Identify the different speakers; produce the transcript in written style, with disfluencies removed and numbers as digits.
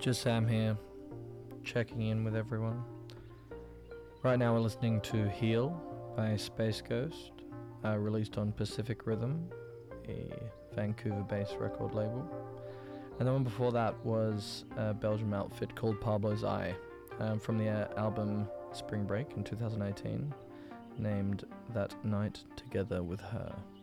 Speaker 1: Just Sam here, checking in with everyone. Right now we're listening to Heal by Space Ghost, released on Pacific Rhythm, a Vancouver-based record label. And the one before that was a Belgian outfit called Pablo's Eye, from the album Spring Break in 2018, named That Night Together with Her.